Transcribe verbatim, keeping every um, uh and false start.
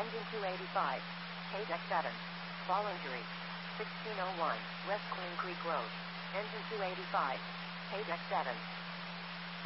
Engine two eighty-five. K deck seven. Fall injury. sixteen oh one. West Queen Creek Road. Engine two eighty-five. K deck seven.